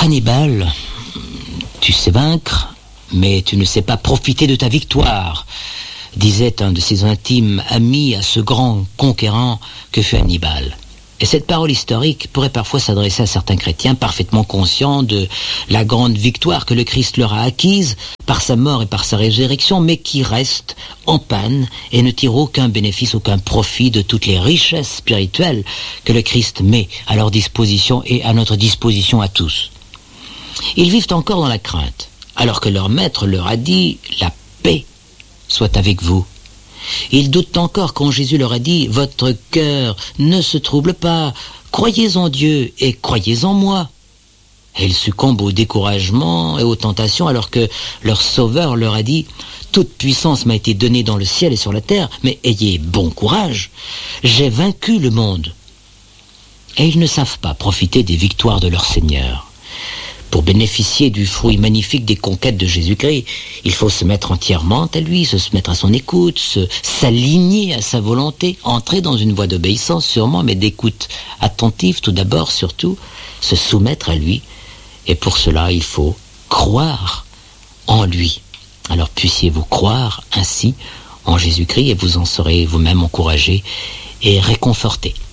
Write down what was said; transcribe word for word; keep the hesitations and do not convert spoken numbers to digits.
Hannibal, tu sais vaincre, mais tu ne sais pas profiter de ta victoire, disait un de ses intimes amis à ce grand conquérant que fut Hannibal. Et cette parole historique pourrait parfois s'adresser à certains chrétiens parfaitement conscients de la grande victoire que le Christ leur a acquise par sa mort et par sa résurrection, mais qui restent en panne et ne tirent aucun bénéfice, aucun profit de toutes les richesses spirituelles que le Christ met à leur disposition et à notre disposition à tous. Ils vivent encore dans la crainte, alors que leur maître leur a dit « La paix soit avec vous ». Ils doutent encore quand Jésus leur a dit « Votre cœur ne se trouble pas, croyez en Dieu et croyez en moi ». Et ils succombent au découragement et aux tentations alors que leur Sauveur leur a dit « Toute puissance m'a été donnée dans le ciel et sur la terre, mais ayez bon courage, j'ai vaincu le monde ». Et ils ne savent pas profiter des victoires de leur Seigneur. Pour bénéficier du fruit magnifique des conquêtes de Jésus-Christ, il faut se mettre entièrement à lui, se mettre à son écoute, se, s'aligner à sa volonté, entrer dans une voie d'obéissance sûrement, mais d'écoute attentive tout d'abord, surtout, se soumettre à lui. Et pour cela, il faut croire en lui. Alors puissiez-vous croire ainsi en Jésus-Christ et vous en serez vous-même encouragé et réconforté.